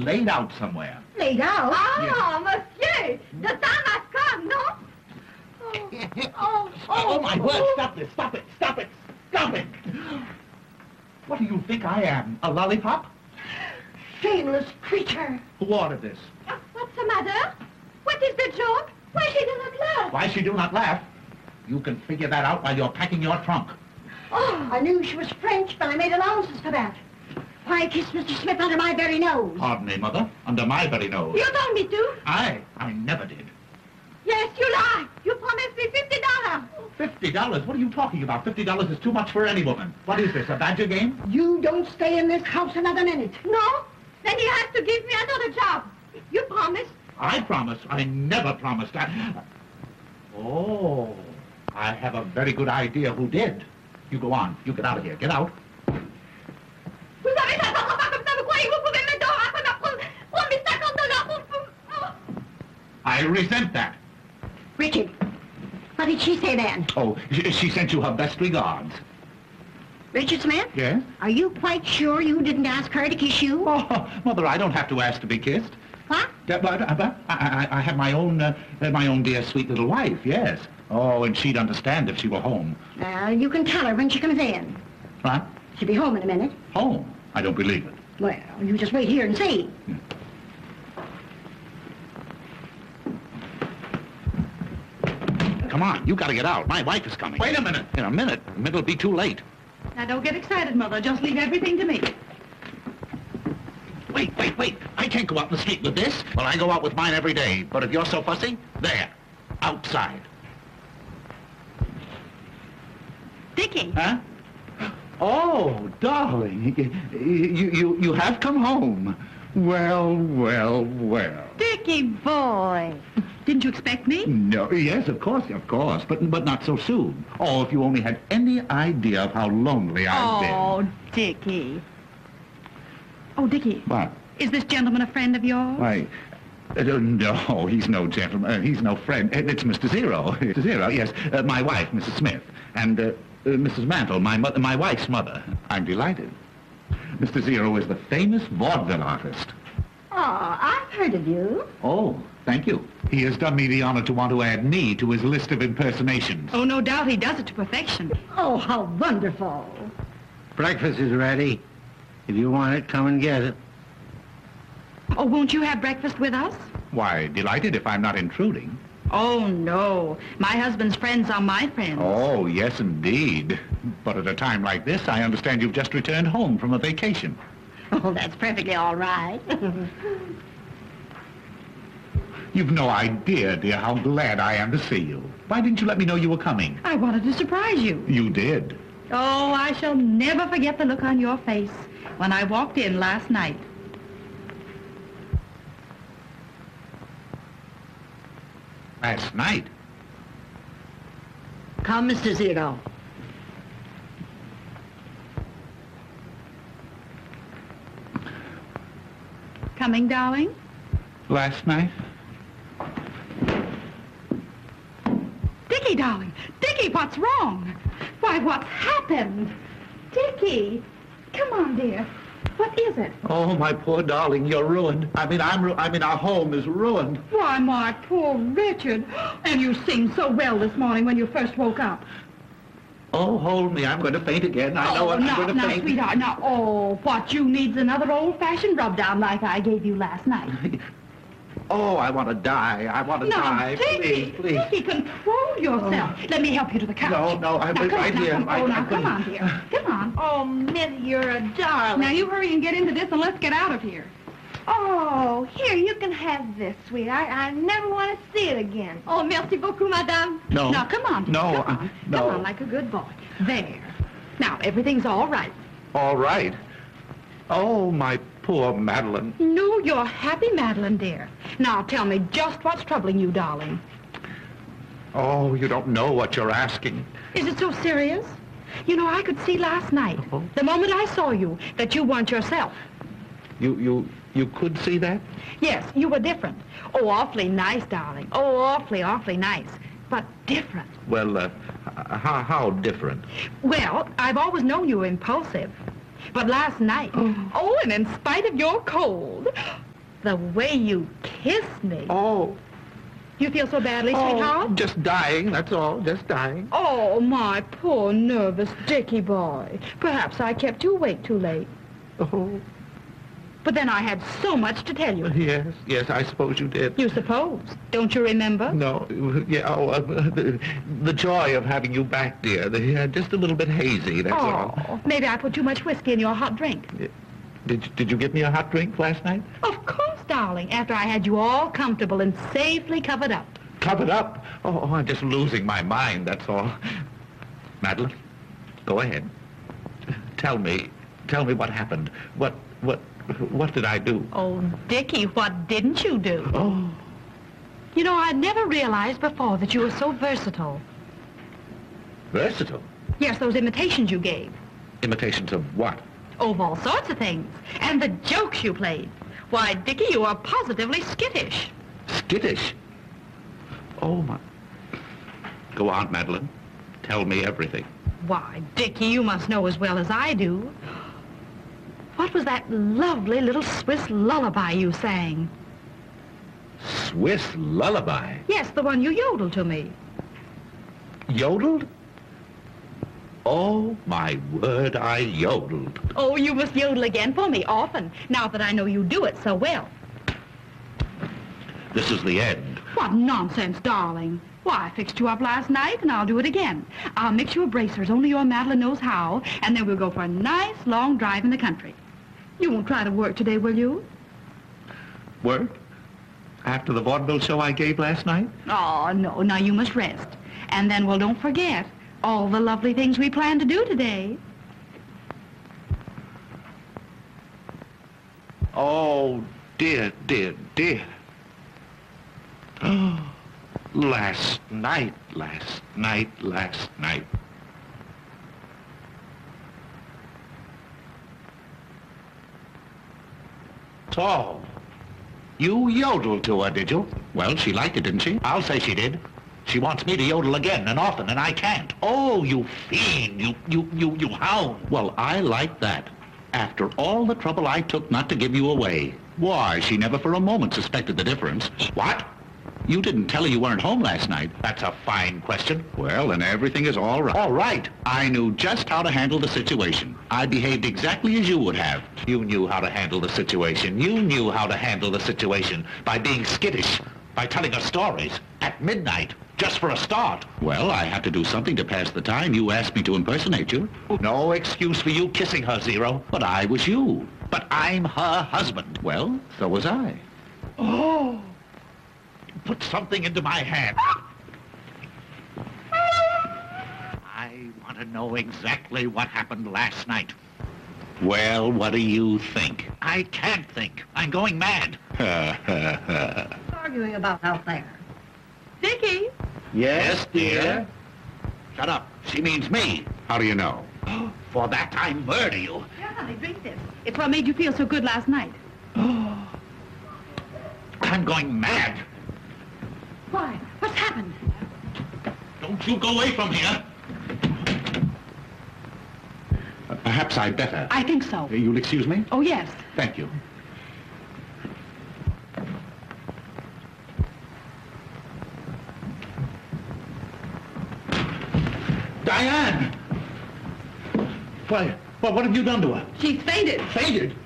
laid out somewhere. Laid out? Ah, monsieur, the time has come, no? Oh, my word, stop this, stop it, stop it, stop it! What do you think I am, a lollipop? Shameless creature. Who ordered this? What's the matter? What is the joke? Why she do not laugh? Why she do not laugh? You can figure that out while you're packing your trunk. Oh, I knew she was French, but I made allowances for that. Why kiss Mr. Smith under my very nose? Pardon me, Mother, under my very nose. You told me to. I never did. Yes, you lie. You promised me $50. $50? What are you talking about? $50 is too much for any woman. What is this, a badger game? You don't stay in this house another minute. No? Then you have to give me another job. You promised. I promised. I never promised. Oh, I have a very good idea who did. You go on. You get out of here. Get out. Vous avez ça dans pas comme ça, vous croyez que vous pouvez me donner après prendre mes $50 pour... I resent that. Richard, what did she say then? Oh, she sent you her best regards. Richard Smith? Yes? Are you quite sure you didn't ask her to kiss you? Oh, Mother, I don't have to ask to be kissed. What? But I have my own dear sweet little wife, yes. Oh, and she'd understand if she were home. You can tell her when she comes in. What? She'll be home in a minute. Home? I don't believe it. Well, you just wait here and see. Come on, you gotta get out. My wife is coming. Wait a minute. In a minute. It'll be too late. Now, don't get excited, Mother. Just leave everything to me. Wait. I can't go out in the street with this. Well, I go out with mine every day. But if you're so fussy, there. Outside. Dickie. Huh? Oh, darling. You have come home. Well. Dickie boy. Didn't you expect me? No, yes, of course, but not so soon. Oh, if you only had any idea of how lonely I've been. Oh, Dickie. Oh, Dickie. What? Is this gentleman a friend of yours? Why, no, he's no gentleman. He's no friend. It's Mr. Zero. Mr. Zero, yes. My wife, Mrs. Smith. And Mrs. Mantle, my wife's mother. I'm delighted. Mr. Zero is the famous vaudeville artist. Oh, I've heard of you. Oh, thank you. He has done me the honor to want to add me to his list of impersonations. Oh, no doubt he does it to perfection. Oh, how wonderful. Breakfast is ready. If you want it, come and get it. Oh, won't you have breakfast with us? Why, delighted if I'm not intruding. Oh, no. My husband's friends are my friends. Oh, yes, indeed. But at a time like this, I understand you've just returned home from a vacation. Oh, that's perfectly all right. You've no idea, dear, how glad I am to see you. Why didn't you let me know you were coming? I wanted to surprise you. You did. Oh, I shall never forget the look on your face when I walked in last night. Last night? Come, Mr. Zero. Coming, darling? Last night? Dickie, darling. Dickie, what's wrong? Why, what's happened? Dickie, come on, dear. What is it? Oh, my poor darling, you're ruined. I mean, our home is ruined. Why, my poor Richard. And you seemed so well this morning when you first woke up. Oh, hold me. I'm going to faint again. I know I'm going to faint. Sweetheart, now, what you need's another old-fashioned rub-down like I gave you last night. Oh, I want to die. I want to die. Dickie, Please. Dickie, control yourself. Let me help you to the couch. No, I'm right here. Come on, dear. Come on. Oh, Minnie, you're a darling. Now, you hurry and get into this, and let's get out of here. Oh, here, you can have this, sweet. I never want to see it again. Oh, merci beaucoup, madame. No. Now, come on. No, Come on. no. Come on, like a good boy. There. Now, everything's all right. All right. Oh, my poor Madeline. No, you're happy, Madeline, dear. Now, tell me just what's troubling you, darling. Oh, you don't know what you're asking. Is it so serious? You know, I could see last night, the moment I saw you, that you weren't yourself. You could see that? Yes, you were different. Oh, awfully nice, darling. Oh, awfully nice. But different. Well, how different? Well, I've always known you were impulsive. But last night, and in spite of your cold, the way you kissed me. Oh, You feel so badly, sweetheart? just dying, that's all, just dying. Oh, my poor nervous Dickie boy. Perhaps I kept you awake too late. Oh, But then I had so much to tell you. yes, I suppose you did. You suppose. Don't you remember? No, yeah, the joy of having you back, dear. Just a little bit hazy, that's all. Oh, maybe I put too much whiskey in your hot drink. Did you get me a hot drink last night? Of course, darling, after I had you all comfortable and safely covered up. Covered up? Oh, I'm just losing my mind, that's all. Madeline, go ahead. Tell me what happened. What did I do? Oh, Dickie, what didn't you do? Oh, You know, I'd never realized before that you were so versatile. versatile. Yes, those imitations you gave. Imitations of what? Of all sorts of things. And the jokes you played. Why, Dickie, you are positively skittish. Skittish? Oh, my... Go on, Madeline. Tell me everything. Why, Dickie, you must know as well as I do. What was that lovely little Swiss lullaby you sang? Swiss lullaby? Yes, the one you yodeled to me. Yodeled? Oh, my word, I yodeled. Oh, you must yodel again for me often, now that I know you do it so well. This is the end. What nonsense, darling. Why, I fixed you up last night, and I'll do it again. I'll mix you a bracer as only your Madeline knows how, and then we'll go for a nice long drive in the country. You won't try to work today, will you? Work? After the vaudeville show I gave last night? Oh, no, now you must rest. And then, well, don't forget all the lovely things we plan to do today. Oh, dear, dear, dear. Oh, last night. So, you yodeled to her, did you? Well, she liked it, didn't she? I'll say she did. She wants me to yodel again and often, and I can't. Oh, you fiend, you hound. Well, I like that. After all the trouble I took not to give you away. Why, she never for a moment suspected the difference. What? You didn't tell her you weren't home last night. That's a fine question. Well, then everything is all right. All right. I knew just how to handle the situation. I behaved exactly as you would have. You knew how to handle the situation. You knew how to handle the situation by being skittish, by telling her stories at midnight, just for a start. Well, I had to do something to pass the time. You asked me to impersonate you. No excuse for you kissing her, Zero. But I was you. But I'm her husband. Well, so was I. Oh! Put something into my hand. I want to know exactly what happened last night. Well, what do you think? I can't think. I'm going mad. Arguing about out there. Dickie? Yes, dear? Shut up. She means me. How do you know? For that I murder you. Yeah, honey, drink this. It's what made you feel so good last night. I'm going mad. Why? What's happened? Don't you go away from here. Perhaps I'd better. I think so. You'll excuse me? Oh, yes. Thank you. Diane! Why, what have you done to her? She's fainted. Fainted?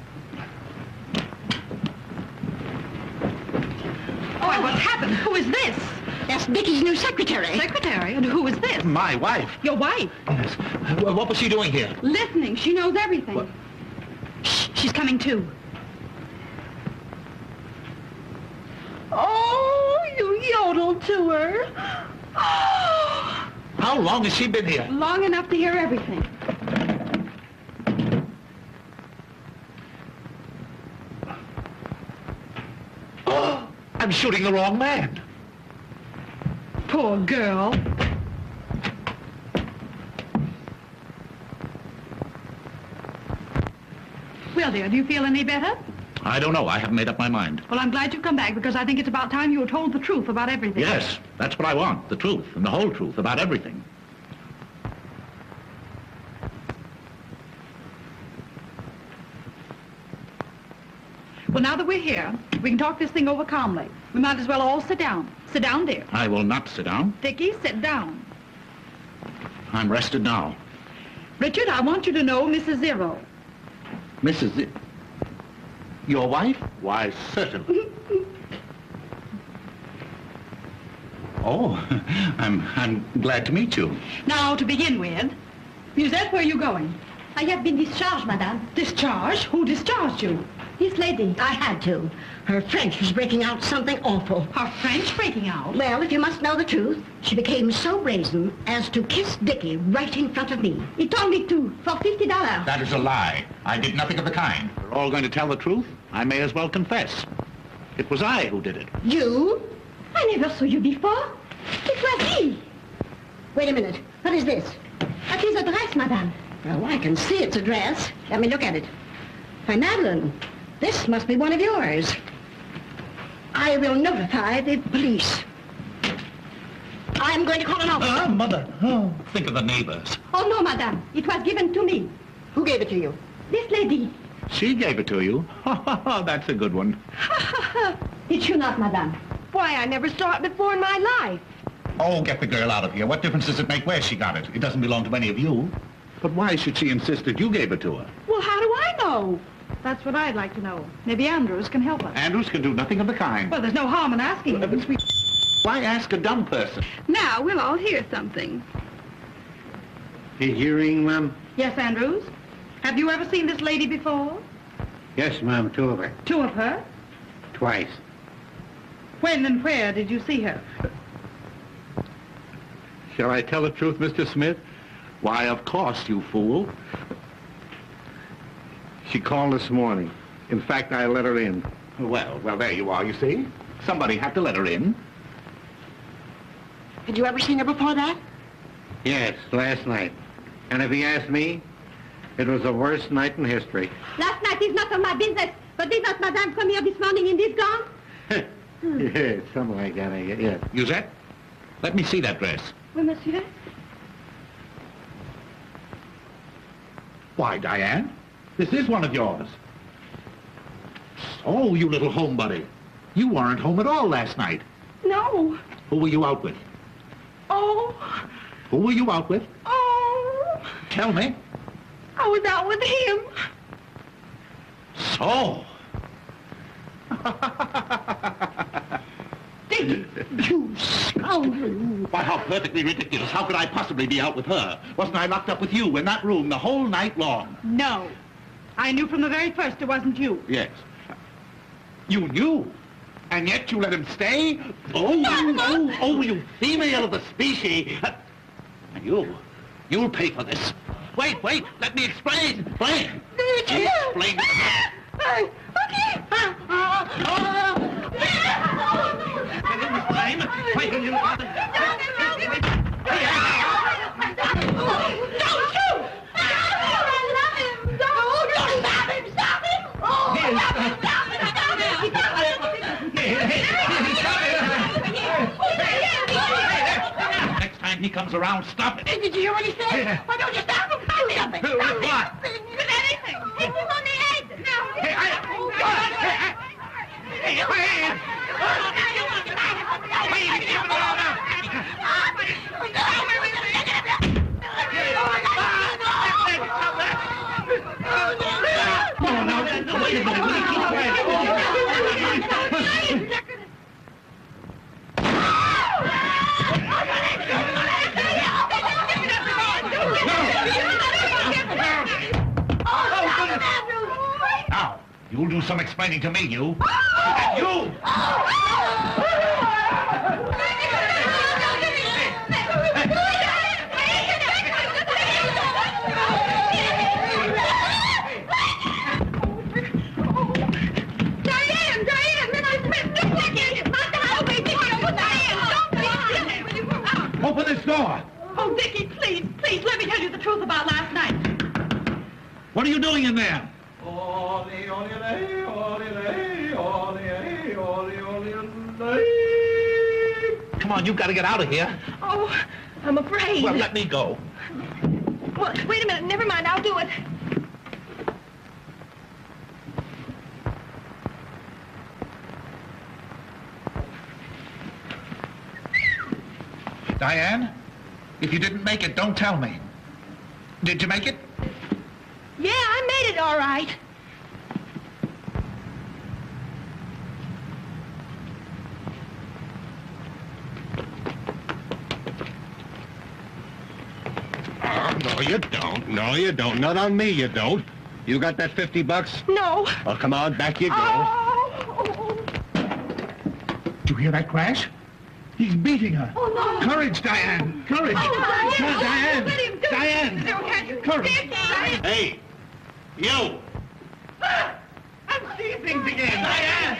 Oh, what's happened? Who is this? That's Dickie's new secretary. Secretary? And who is this? My wife. Your wife. Yes. What was she doing here? Listening. She knows everything. What? Shh, she's coming too. Oh, you yodeled to her. Oh, How long has she been here? long enough to hear everything. Oh, I'm shooting the wrong man. Poor girl. Well, dear, do you feel any better? I don't know. I haven't made up my mind. Well, I'm glad you've come back because I think it's about time you were told the truth about everything. Yes, that's what I want. The truth, and the whole truth about everything. Well, now that we're here, we can talk this thing over calmly. We might as well all sit down. Sit down, dear. I will not sit down. Dickie, sit down. I'm rested now. Richard, I want you to know Mrs. Zero. Mrs. Your wife? Why, certainly. Oh, I'm glad to meet you. Now, to begin with, Musette, where are you going? I have been discharged, madame. Discharged? Who discharged you? This lady. I had to. Her French was breaking out something awful. Her French breaking out? Well, if you must know the truth, she became so brazen as to kiss Dickie right in front of me. He told me to, for $50. That is a lie. I did nothing of the kind. We're all going to tell the truth. I may as well confess. It was I who did it. You? I never saw you before. It was he. Wait a minute. What is this? That is a dress, madame. Well, I can see it's a dress. Let me look at it. Why, Madeline, this must be one of yours. I will notify the police. I'm going to call an officer. Mother. Oh, think of the neighbors. Oh, no, madame. It was given to me. Who gave it to you? This lady. She gave it to you. That's a good one. It's you not, madame. Why, I never saw it before in my life. Oh, get the girl out of here. What difference does it make where she got it? It doesn't belong to any of you. But why should she insist that you gave it to her? Well, how do I know? That's what I'd like to know. Maybe Andrews can help us. Andrews can do nothing of the kind. Well, there's no harm in asking him. Why ask a dumb person? Now, we'll all hear something. Is your ring, Ma'am? Yes, Andrews? Have you ever seen this lady before? Yes, Ma'am, two of her. Two of her? Twice. When and where did you see her? Shall I tell the truth, Mr. Smith? Why, of course, you fool. She called this morning. In fact, I let her in. Well, there you are, you see. Somebody had to let her in. Had you ever seen her before that? Yes, last night. And if you ask me, it was the worst night in history. Last night is not of my business, but did not madame come here this morning in this gown? Yeah, something like that, I guess. Yeah. Musette, let me see that dress. Oui, monsieur. Why, Diane, this is one of yours. Oh, you little homebody. You weren't home at all last night. No. Who were you out with? Oh. Who were you out with? Oh. Tell me. I was out with him. So. You scoundrel! Why, how perfectly ridiculous. How could I possibly be out with her? Wasn't I locked up with you in that room the whole night long? No. I knew from the very first it wasn't you. Yes. You knew? And yet you let him stay? Oh, you female of the species. And you'll pay for this. Wait, let me explain. Explain. Explain. Next time he comes around, stop it. Did you hear what he said? Why don't you stop him? Do something. Stop What? him. With anything. Hit him on the head. No. Now, you'll do some explaining to me, you. And you! Open this door! Oh, Dickie, please, let me tell you the truth about last night. What are you doing in there? Come on, you've got to get out of here. Oh, I'm afraid. Well, let me go. Well, wait a minute. Never mind. I'll do it. Diane, if you didn't make it, don't tell me. Did you make it? Yeah, I made it all right. Oh, no, you don't. No, you don't. Not on me, you don't. You got that $50? No. Well, come on, back you go. Oh. Did you hear that crash? He's beating her. Oh, no. Courage, Diane. Courage. Oh, Diane. let him do it. Diane. Courage. Hey, you! I'm seeing things again. Diane.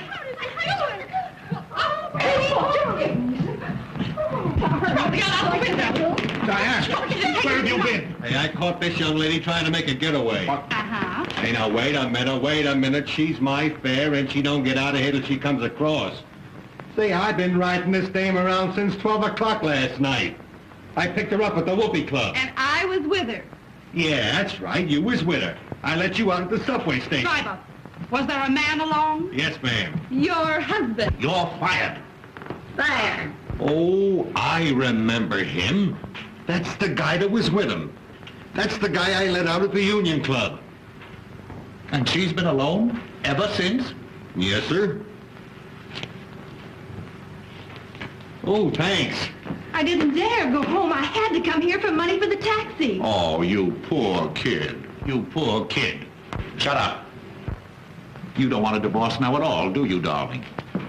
Diane, where have you been? Hey, I caught this young lady trying to make a getaway. Uh-huh. Hey, now, wait a minute. She's my fare, and she don't get out of here till she comes across. See, I've been riding this dame around since 12 o'clock last night. I picked her up at the Whoopee Club. And I was with her. Yeah, that's right. You was with her. I let you out at the subway station. Driver, was there a man along? Yes, ma'am. Your husband. You're fired. Fire. Oh, I remember him. That's the guy that was with him. That's the guy I let out at the Union Club. And she's been alone ever since? Yes, sir. Oh, thanks. I didn't dare go home. I had to come here for money for the taxi. Oh, you poor kid. You poor kid. Shut up. You don't want a divorce now at all, do you, darling?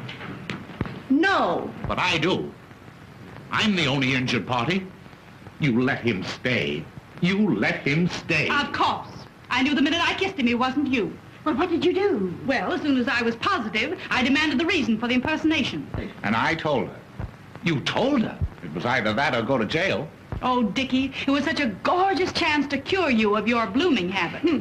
No. But I do. I'm the only injured party. You let him stay. You let him stay. Of course. I knew the minute I kissed him it wasn't you. Well, what did you do? Well, as soon as I was positive, I demanded the reason for the impersonation. And I told her. You told her. It was either that or go to jail. Oh, Dickie, it was such a gorgeous chance to cure you of your blooming habit.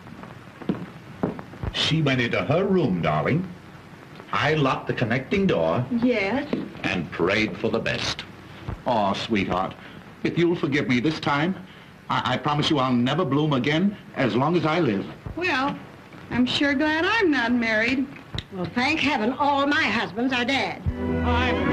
She went into her room, darling. I locked the connecting door Yes. and prayed for the best. Oh, sweetheart, if you'll forgive me this time, I promise you I'll never bloom again as long as I live. Well, I'm sure glad I'm not married. Well, thank heaven all my husbands are dead. I'm